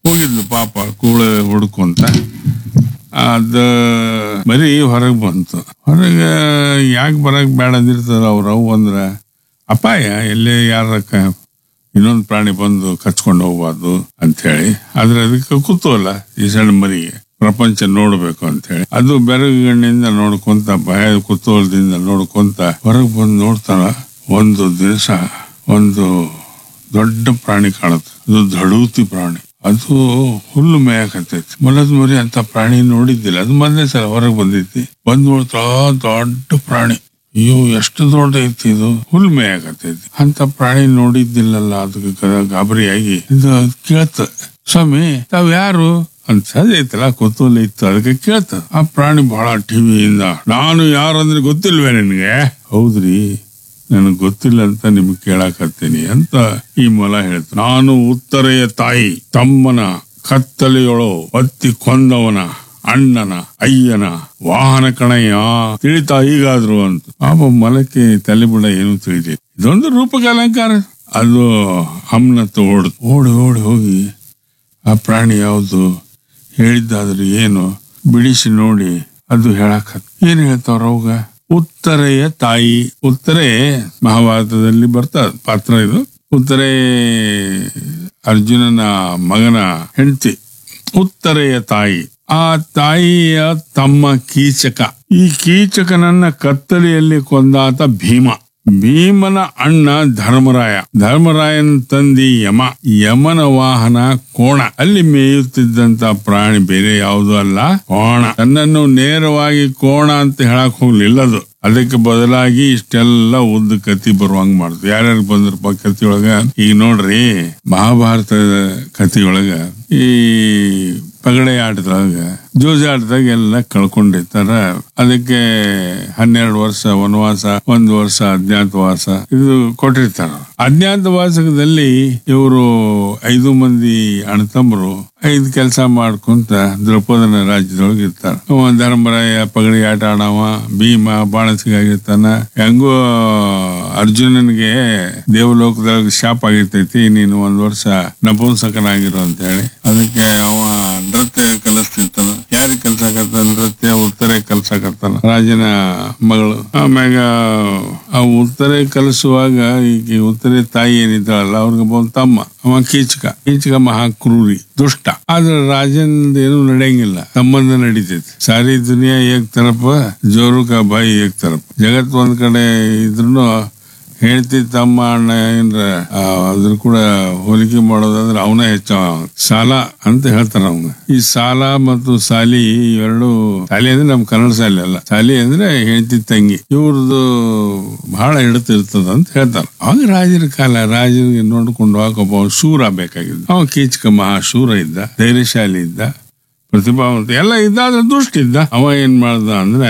ಹೋಗಿದ್ಲು ಪಾಪ ಕೂಳೆ ಹುಡ್ಕೊಂತ. ಅದ ಮರಿ ಹೊರಗೆ ಬಂತು. ಹೊರಗೆ ಯಾಕೆ ಬರಕ್ ಬೇಡ ಅಂದಿರ್ತಾರ ಅವ್ರವ್ ಅಂದ್ರ ಅಪಾಯ, ಎಲ್ಲೇ ಯಾರಕ್ಕ ಇನ್ನೊಂದು ಪ್ರಾಣಿ ಬಂದು ಕಚ್ಕೊಂಡು ಹೋಗ್ಬಾರ್ದು ಅಂತ ಹೇಳಿ. ಆದ್ರೆ ಅದಕ್ಕೆ ಕುತೂಹಲ ಈ ಸಣ್ಣ ಮರಿಗೆ ಪ್ರಪಂಚ ನೋಡ್ಬೇಕು ಅಂತ ಹೇಳಿ ಅದು ಬೆರಗುಗಣ್ಣಿಂದ ನೋಡ್ಕೊಂತ, ಭಯ ಕುತೂಹಲದಿಂದ ನೋಡ್ಕೊಂತ ಹೊರಗೆ ಬಂದು ನೋಡ್ತಾರ. ಒಂದು ದಿವಸ ಒಂದು ದೊಡ್ಡ ಪ್ರಾಣಿ ಕಾಣುತ್ತೆ. ಅದು ದಡೂತಿ ಪ್ರಾಣಿ. ಅದು ಹುಲ್ಲು ಮೇಯಕತ್ತೈತಿ. ಮೊಲದ ಮರಿ ಅಂತ ಪ್ರಾಣಿ ನೋಡಿದ್ದಿಲ್ಲ. ಅದು ಮೊದಲನೇ ಸಲ ಹೊರಗೆ ಬಂದೈತಿ. ಬಂದ್ ನೋಡ್ತಾ ದೊಡ್ಡ ಪ್ರಾಣಿ. ಅಯ್ಯೋ ಎಷ್ಟು ದೊಡ್ಡ ಐತಿ ಇದು, ಹುಲ್ ಮೇಯಕತ್ತೈತಿ ಅಂತ ಪ್ರಾಣಿ ನೋಡಿದ್ದಿಲ್ಲಲ್ಲ. ಅದಕ್ಕೆ ಗಾಬರಿಯಾಗಿ ಇದು ಕೇಳ್ತ, ಸ್ವಾಮಿ ತಾವ್ ಯಾರು ಅಂತ ಐತಲ್ಲ, ಕುತೂಹಲ ಇತ್ತು, ಅದಕ್ಕೆ ಕೇಳ್ತ. ಆ ಪ್ರಾಣಿ ಬಹಳ ಟಿವಿಯಿಂದ, ನಾನು ಯಾರಂದ್ರೆ ಗೊತ್ತಿಲ್ವೇ ನಿನ್ಗೆ? ಹೌದ್ರಿ, ನನಗ್ ಗೊತ್ತಿಲ್ಲ ಅಂತ ನಿಮ್ಗೆ ಕೇಳಾಕತ್ತೀನಿ ಅಂತ ಈ ಮೊಲ ಹೇಳ್ತ. ನಾನು ಉತ್ತರೆಯ ತಾಯಿ, ತಮ್ಮನ ಕತ್ತಲೆಯೊಳೋ ಒತ್ತಿ ಕೊಂದವನ ಅಣ್ಣನ ಅಯ್ಯನ ವಾಹನ ಕಣಯ್ಯ, ತಿಳಿತಾ ಈಗಾದ್ರು ಅಂತ. ಪಾಪ ಮೊಲಕ್ಕೆ ತಲೆ ಬಿಡ ಏನು ತಿಳಿದಿ. ಇದೊಂದು ರೂಪಕ ಅಲಂಕಾರ. ಅದು ಹಮ್ನತ್ತು ಓಡಿ ಹೋಗಿ ಆ ಪ್ರಾಣಿ ಯಾವುದು ಹೇಳಿದ್ದಾದ್ರೆ ಏನು ಬಿಡಿಸಿ ನೋಡಿ ಅದು ಹೇಳಾಕತ್. ಏನ್ ಹೇಳ್ತಾವ್ರ ಅವಾಗ? ಉತ್ತರೆಯ ತಾಯಿ. ಉತ್ತರೆ ಮಹಾಭಾರತದಲ್ಲಿ ಬರ್ತಾ ಪಾತ್ರ ಇದು. ಉತ್ತರೆ ಅರ್ಜುನನ ಮಗನ ಹೆಂಡತಿ. ಉತ್ತರೆಯ ತಾಯಿ. ಆ ತಾಯಿಯ ತಮ್ಮ ಕೀಚಕ. ಈ ಕೀಚಕನನ್ನ ಕತ್ತಲೆಯಲ್ಲಿ ಕೊಂದಾತ ಭೀಮ. ಭೀಮನ ಅಣ್ಣ ಧರ್ಮರಾಯ. ಧರ್ಮರಾಯನ ತಂದಿ ಯಮ. ಯಮನ ವಾಹನ ಕೋಣ. ಅಲ್ಲಿ ಮೇಯುತ್ತಿದ್ದಂತ ಪ್ರಾಣಿ ಬೇರೆ ಯಾವುದೂ ಅಲ್ಲ, ಕೋಣ. ತನ್ನನ್ನು ನೇರವಾಗಿ ಕೋಣ ಅಂತ ಹೇಳಕ್ ಹೋಗ್ಲಿಲ್ಲದು. ಅದಕ್ಕೆ ಬದಲಾಗಿ ಇಷ್ಟೆಲ್ಲ ಉದ್ದ ಕತಿ ಬರುವಂಗ್ ಮಾಡುದು. ಯಾರ್ಯಾರು ಬಂದ್ರಪ್ಪ ಕತಿಯೊಳಗ? ಈಗ ನೋಡ್ರಿ, ಮಹಾಭಾರತದ ಕತಿಯೊಳಗ ಈ ಪಗಡೆ ಆಟದೊಳಗ ಜೂಜಾಟದಾಗ ಎಲ್ಲ ಕಳ್ಕೊಂಡಿರ್ತಾರ. ಅದಕ್ಕೆ 12 ವರ್ಷ ವನವಾಸ, 1 ವರ್ಷ ಅಜ್ಞಾತವಾಸ ಇದು ಕೊಟ್ಟಿರ್ತಾರ. ಅಜ್ಞಾತವಾಸದಲ್ಲಿ ಇವರು 5 ಮಂದಿ ಅಣ್ಣತಮ್ಮರು 5 ಕೆಲಸ ಮಾಡ್ಕೊಂತ ದ್ರೌಪದನ ರಾಜ್ಯದೊಳಗೆ ಇರ್ತಾರ. ಧರ್ಮರಾಯ ಪಗಡಿ ಆಟ ಆಡವ, ಭೀಮ ಬಾಣಸಿಗಾಗಿರ್ತಾನ. ಹೆಂಗೋ ಅರ್ಜುನನ್ಗೆ ದೇವಲೋಕದೊಳಗೆ ಶಾಪ್ ಆಗಿರ್ತೈತಿ, ನೀನು 1 ವರ್ಷ ನಪುಂಸಕನಾಗಿರು ಅಂತ ಹೇಳಿ. ಅದಕ್ಕೆ ಅವ ನೃತ್ಯ ಕಲಿಸ್ತಿರ್ತಾನ. ಯಾರಿಗೆ ಕಲ್ಸಾಕತ್ತ? ನೃತ್ಯ ಉತ್ತರೆ ಕಲ್ಸಾಕತ್ತಾನ, ರಾಜನ ಮಗಳು. ಆಮ್ಯಾಗ ಆ ಉತ್ತರೆ ಕಲಿಸುವಾಗ ಈಗ ಉತ್ತರೆ ತಾಯಿ ಏನಿದ್ದಾಳಲ್ಲ, ಅವ್ರಿಗೆ ಬಂದ ತಮ್ಮ ಅವ ಕೀಚಕ ಮಹಾ ಕ್ರೂರಿ, ದುಷ್ಟ. ಆದ್ರೆ ರಾಜನ್ ಏನು ನಡೆಯಂಗಿಲ್ಲ, ಸಂಬಂಧ ನಡೀತೈತಿ. ಸಾರಿ ದುನಿಯಾ ಏಕ್ ತರಪ, ಜೋರು ಕಾ ಬಾಯಿ ಏಕ್ ತರಪ. ಜಗತ್ ಒಂದ್ ಕಡೆ ಇದ್ರು ಹೇಳ್ತಿ ತಮ್ಮ ಅಣ್ಣ ಏನ್ರ ಅದ್ರ ಕೂಡ ಹೋಲಿಕೆ ಮಾಡೋದಾದ್ರೆ ಅವನ ಹೆಚ್ಚ ಸಾಲ ಅಂತ ಹೇಳ್ತಾರ ಅವಂಗ. ಈ ಸಾಲ ಮತ್ತು ಸಾಲಿ ಇವೆರಡು, ಸಾಲಿ ಅಂದ್ರೆ ನಮ್ ಕನ್ನಡ ಸಾಲಿ ಅಲ್ಲ, ಸಾಲಿ ಅಂದ್ರೆ ಹೇಳ್ತಿ ತಂಗಿ. ಇವ್ರದ್ದು ಬಹಳ ಹಿಡಿತಿರ್ತದ ಅಂತ ಹೇಳ್ತಾರ. ಆಗ ರಾಜರ ಕಾಲ, ರಾಜರಿಗೆ ನೋಡ್ಕೊಂಡು ಒಬ್ಬ ಶೂರ ಬೇಕಾಗಿದ್ದ. ಅವ ಕೀಚಕ ಮಹಾಶೂರ ಇದ್ದ, ಧೈರ್ಯಶಾಲಿ ಇದ್ದ, ಪ್ರತಿಭಾವಂತ ಎಲ್ಲ ಇದ್ದ. ಆದ್ರೆ ದುಷ್ಟ ಇದ್ದ. ಅವ ಏನ್ ಮಾಡ್ದ ಅಂದ್ರೆ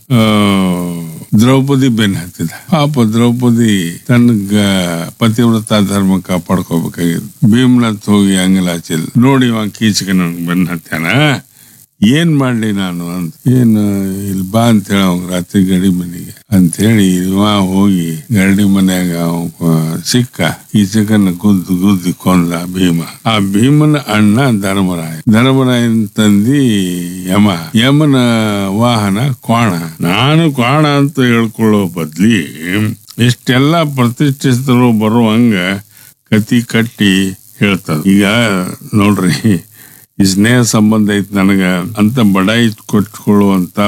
ದ್ರೌಪದಿ ಬೆನ್ನ ಹತ್ತಿದ. ಪಾಪ ದ್ರೌಪದಿ ತನ್ನ ಪತಿವ್ರತ ಧರ್ಮ ಕಾಪಾಡ್ಕೋಬೇಕಾಗಿದ್ದು ಭೀಮ್ನತ್ ಹೋಗಿ ಅಂಗಲಾಚಿಲ್ ನೋಡಿ ಇವ ಕೀಚಕ ನನ್ಗೆ ಬೆನ್ನ ಹತ್ಯಾನ, ಏನ್ ಮಾಡ್ಲಿ ನಾನು ಅಂತ. ಏನು ಇಲ್ಲಿ ಬಾ ಅಂತ ಹೇಳ ರಾತ್ರಿ ಗಡಿ ಮನೆಗೆ ಅಂತ ಹೇಳಿ ಇವ ಹೋಗಿ ಗರಡಿ ಮನ್ಯಾಗ ಸಿಕ್ಕ. ಕೀಚಕನ ಗುದ್ದಿ ಕೊಂದ ಭೀಮ. ಆ ಭೀಮನ ಅಣ್ಣ ಧರ್ಮರಾಯನ ತಂದಿ ಯಮ. ಯಮನ ವಾಹನ ಕೋಣ. ನಾನು ಕೋಣ ಅಂತ ಹೇಳ್ಕೊಳ್ಳೋ ಬದ್ಲಿ ಇಷ್ಟೆಲ್ಲ ಪ್ರತಿಷ್ಠಿತರು ಬರುವಂಗ ಕತಿ ಕಟ್ಟಿ ಹೇಳ್ತದ. ಈಗ ನೋಡ್ರಿ, ಈ ಸ್ನೇಹ ಸಂಬಂಧ ಐತಿ ನನಗ ಅಂತ ಬಡಾಯಿ ಕೊಟ್ಕೊಳ್ಳುವಂತ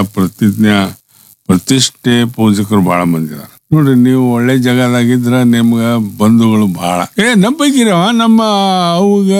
ಪ್ರತಿಷ್ಠೆ ಪೂಜಕರು ಬಹಳ ಮಂದಿ ಇದಾರ. ನೋಡ್ರಿ, ನೀವು ಒಳ್ಳೆ ಜಗದಾಗಿದ್ರ ನಿಮ್ಗ ಬಂಧುಗಳು ಬಹಳ. ನಂಬಿಕಿರವ ನಮ್ಮ ಅವಾಗ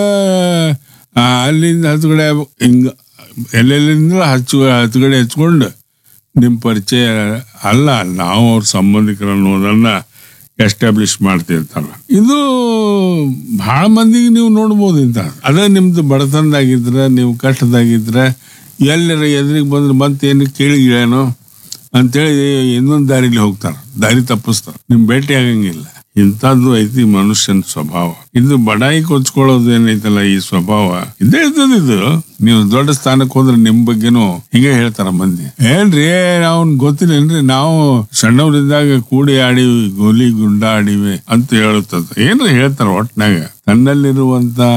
ಅಲ್ಲಿಂದ ಹತ್ಗಡೆ ಹಿಂಗ ಎಲ್ಲೆಲ್ಲಿಂದ ಹತ್ಗಡೆ ಹಚ್ಕೊಂಡು ನಿಮ್ ಪರಿಚಯ ಅಲ್ಲ, ನಾವು ಅವ್ರ ಸಂಬಂಧಿಕರ ಅನ್ನೋದನ್ನ ಎಸ್ಟಾಬ್ಲಿಷ್ ಮಾಡ್ತಿರ್ತಾರ. ಇದು ಬಹಳ ಮಂದಿಗೆ ನೀವು ನೋಡ್ಬೋದು. ಇಂತ ಅದ ನಿಮ್ದು ಬಡತನದಾಗಿದ್ರ, ನೀವು ಕಷ್ಟದಾಗಿದ್ರ, ಎಲ್ಲರ ಎದುರಿಗೆ ಬಂದ್ರೆ ಮತ್ತೇನು ಕೇಳಿಗಳೇನು ಅಂತೇಳಿ ಇನ್ನೊಂದು ದಾರಿಲಿ ಹೋಗ್ತಾರ, ದಾರಿ ತಪ್ಪಿಸ್ತಾರ, ನಿಮ್ ಭೇಟಿ ಆಗಂಗಿಲ್ಲ. ಇಂಥದ್ದು ಐತಿ ಮನುಷ್ಯನ ಸ್ವಭಾವ. ಇದು ಬಡಾಯಿ ಕೊಚ್ಕೊಳ್ಳೋದು ಏನೈತಲ್ಲ, ಈ ಸ್ವಭಾವ ಇದೇ ಇರ್ತದ. ಇದು ನೀವು ದೊಡ್ಡ ಸ್ಥಾನಕ್ಕೆ ಹೋದ್ರೆ ನಿಮ್ ಬಗ್ಗೆನು ಹಿಂಗೆ ಹೇಳ್ತಾರ ಮಂದಿ. ಏನ್ರಿ ಅವ್ನ್ ಗೊತ್ತಿಲ್ಲೇನ್ರಿ, ನಾವು ಸಣ್ಣವರಿದ್ದಾಗ ಕೂಡಿ ಆಡಿವಿ, ಗೋಲಿ ಗುಂಡ ಆಡಿವಿ ಅಂತ ಹೇಳುತ್ತದ. ಏನ್ರಿ ಹೇಳ್ತಾರ. ಒಟ್ನಾಗ ತನ್ನಲ್ಲಿರುವಂತ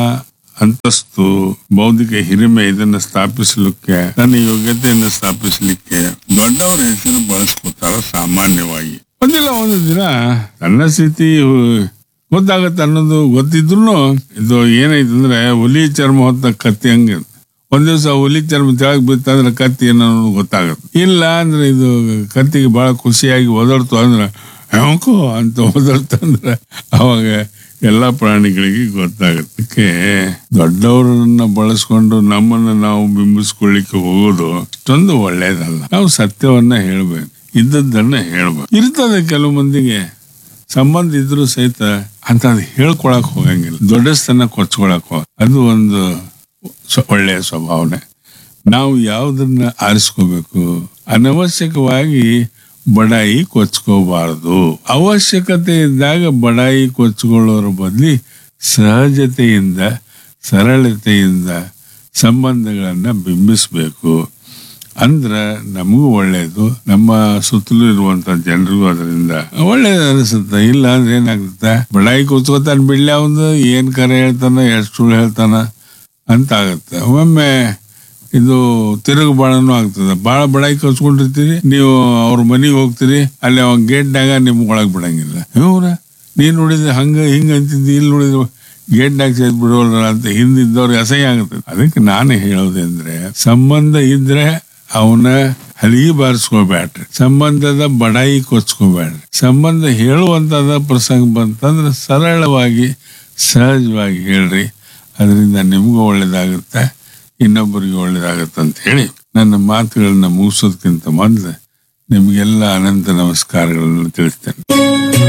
ಅಂತಸ್ತು, ಬೌದ್ಧಿಕ ಹಿರಿಮೆ ಇದನ್ನ ಸ್ಥಾಪಿಸಲಿಕ್ಕೆ, ತನ್ನ ಯೋಗ್ಯತೆಯನ್ನು ಸ್ಥಾಪಿಸಲಿಕ್ಕೆ ದೊಡ್ಡವರ ಹೆಸರು ಬಳಸ್ಕೊತಾರ ಸಾಮಾನ್ಯವಾಗಿ. ಒಂದಿಲ್ಲ ಒಂದು ದಿನ ತನ್ನ ಸ್ಥಿತಿ ಗೊತ್ತಾಗತ್ತೆ ಅನ್ನೋದು ಗೊತ್ತಿದ್ರು ಇದು ಏನೈತಂದ್ರೆ ಹುಲಿ ಚರ್ಮ ಹೊತ್ತ ಕತ್ತಿ ಹಂಗೆ. ಒಂದ್ ದಿವ್ಸ ಹುಲಿ ಚರ್ಮ ತೆಳಗ್ ಬಿತ್ತಂದ್ರೆ ಕತ್ತಿ ಏನೋ ಗೊತ್ತಾಗತ್ತೆ. ಇಲ್ಲ ಅಂದ್ರೆ ಇದು ಕತ್ತಿಗೆ ಬಹಳ ಖುಷಿಯಾಗಿ ಒದರ್ತು ಅಂದ್ರೆ ಹೆಂಕೋ ಅಂತ ಒದರ್ತಂದ್ರೆ ಅವಾಗ ಎಲ್ಲಾ ಪ್ರಾಣಿಗಳಿಗೆ ಗೊತ್ತಾಗತ್ತೆ. ದೊಡ್ಡವರನ್ನ ಬಳಸ್ಕೊಂಡು ನಮ್ಮನ್ನ ನಾವು ಬಿಂಬಿಸ್ಕೊಳ್ಳಿಕ್ಕೆ ಹೋಗೋದು ಅಷ್ಟೊಂದು ಒಳ್ಳೇದಲ್ಲ. ನಾವು ಸತ್ಯವನ್ನ ಹೇಳ್ಬೇಕು, ಇದ್ದದ್ದನ್ನ ಹೇಳ್ಬೇಕು. ಇರ್ತದೆ ಕೆಲವು ಮಂದಿಗೆ ಸಂಬಂಧ ಇದ್ರು ಸಹಿತ ಅಂತ ಹೇಳ್ಕೊಳಕ್ ಹೋಗಂಗಿಲ್ಲ, ದೊಡ್ಡಸ್ತನ ಕೊಚ್ಕೊಳಕ್ ಹೋಗ. ಅದು ಒಂದು ಒಳ್ಳೆಯ ಸ್ವಭಾವನೆ. ನಾವು ಯಾವುದನ್ನ ಆರಿಸ್ಕೋಬೇಕು, ಅನವಶ್ಯಕವಾಗಿ ಬಡಾಯಿ ಕೊಚ್ಕೋಬಾರದು. ಅವಶ್ಯಕತೆ ಇದ್ದಾಗ ಬಡಾಯಿ ಕೊಚ್ಕೊಳ್ಳೋರ ಬದಲಿ ಸಹಜತೆಯಿಂದ ಸರಳತೆಯಿಂದ ಸಂಬಂಧಗಳನ್ನ ಬಿಂಬಿಸ್ಬೇಕು. ಅಂದ್ರ ನಮಗೂ ಒಳ್ಳೇದು, ನಮ್ಮ ಸುತ್ತಲೂ ಇರುವಂತ ಜನರಿಗೂ ಅದರಿಂದ ಒಳ್ಳೇದು ಅನಿಸುತ್ತೆ. ಇಲ್ಲ ಅಂದ್ರೆ ಏನಾಗುತ್ತೆ, ಬಡಾಯಿ ಕೊಚ್ಕೋತಾನ ಬಿಡ್ಲಿ, ಅವನು ಏನ್ ಕರೆ ಹೇಳ್ತಾನ ಎಷ್ಟು ಸುಳ್ಳು ಹೇಳ್ತಾನ ಅಂತ ಆಗತ್ತೆ. ಒಮ್ಮೆ ಇದು ತಿರುಗು ಬಾಳನು ಆಗ್ತದೆ. ಬಾಳ ಬಡಾಯಿ ಕಚ್ಕೊಂಡಿರ್ತೀರಿ, ನೀವು ಅವ್ರ ಮನೆಗೆ ಹೋಗ್ತೀರಿ, ಅಲ್ಲಿ ಅವ ಗೇಟ್ನಾಗ ನಿಮ್ಗೆ ಒಳಗ್ ಬಿಡಂಗಿಲ್ಲ. ಇವ್ರ ನೀನ್ ನೋಡಿದ್ರೆ ಹಂಗ ಹಿಂಗ ಅಂತಿದ್ದಿ, ಇಲ್ಲಿ ನೋಡಿದ್ರೆ ಗೇಟ್ನಾಗ ಸೇದ್ ಬಿಡೋಲ್ಲ ಅಂತ ಹಿಂದಿದ್ದವ್ರಿಗೆ ಅಸಹ್ಯ ಆಗುತ್ತೆ. ಅದಕ್ಕೆ ನಾನು ಹೇಳೋದಂದ್ರೆ, ಸಂಬಂಧ ಇದ್ರೆ ಅವನ ಹಲಿಗೆ ಬಾರಿಸ್ಕೋಬ್ಯಾಡ್ರಿ, ಸಂಬಂಧದ ಬಡಾಯಿ ಕೊಚ್ಕೋಬ್ಯಾಡ್ರಿ. ಸಂಬಂಧ ಹೇಳುವಂತದ ಪ್ರಸಂಗ ಬಂತಂದ್ರೆ ಸರಳವಾಗಿ ಸಹಜವಾಗಿ ಹೇಳ್ರಿ. ಅದರಿಂದ ನಿಮಗೂ ಒಳ್ಳೇದಾಗುತ್ತೆ, ಇನ್ನೊಬ್ಬರಿಗೆ ಒಳ್ಳೇದಾಗತ್ತೆ ಅಂತ ಹೇಳಿ ನನ್ನ ಮಾತುಗಳನ್ನ ಮುಗಿಸೋದಕ್ಕಿಂತ ಮೊದಲು ನಿಮಗೆಲ್ಲ ಅನಂತ ನಮಸ್ಕಾರಗಳನ್ನು ತಿಳಿಸ್ತೇನೆ.